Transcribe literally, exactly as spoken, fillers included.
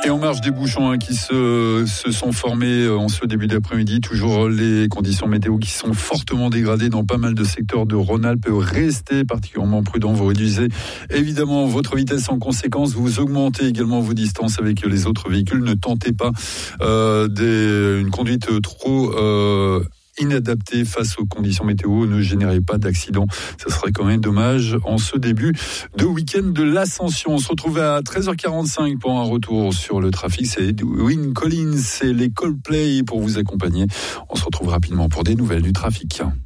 Et en marge des bouchons hein, qui se, se sont formés en ce début d'après-midi, toujours les conditions météo qui sont fortement dégradées dans pas mal de secteurs de Rhône-Alpes. Restez particulièrement prudents, vous réduisez évidemment votre vitesse en conséquence, vous augmentez également vos distances avec les autres véhicules. Ne tentez pas euh, des, une conduite trop... Euh, inadapté face aux conditions météo, ne générez pas d'accident. Ça serait quand même dommage en ce début de week-end de l'Ascension. On se retrouve à treize heures quarante-cinq pour un retour sur le trafic. C'est Edwyn Collins et les Coldplay pour vous accompagner. On se retrouve rapidement pour des nouvelles du trafic.